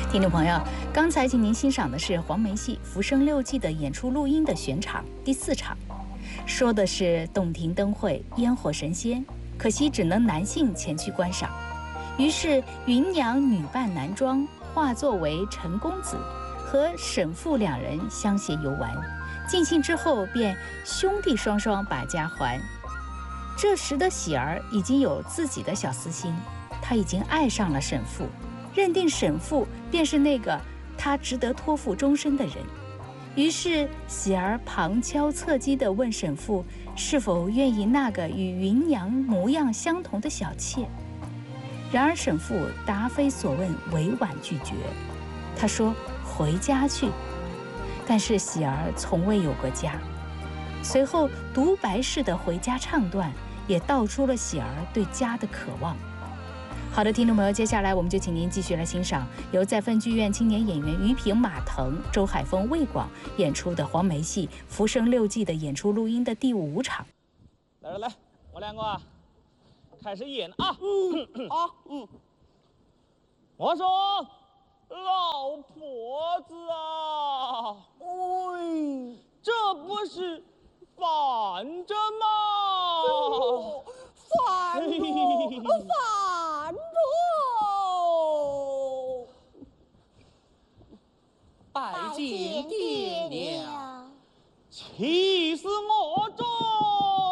听众朋友，刚才请您欣赏的是黄梅戏《浮生六记》的演出录音的选场第4场，说的是洞庭灯会、烟火神仙，可惜只能男性前去观赏。于是芸娘女扮男装，化作为陈公子，和沈父两人相携游玩。尽兴之后，便兄弟双双把家还。这时的喜儿已经有自己的小私心，他已经爱上了沈父，认定沈父便是那个他值得托付终身的人。于是喜儿旁敲侧击地问沈父是否愿意那个与芸娘模样相同的小妾。然而沈父答非所问，委婉拒绝。他说回家去，但是喜儿从未有过家。随后独白式的回家唱段也道出了喜儿对家的渴望。好的，听众朋友，接下来我们就请您继续来欣赏由在分剧院青年演员于平、马腾、周海峰、魏广演出的黄梅戏《浮生六记》的演出录音的第5场。 来，我两个啊，开始演啊！我说，老婆子啊，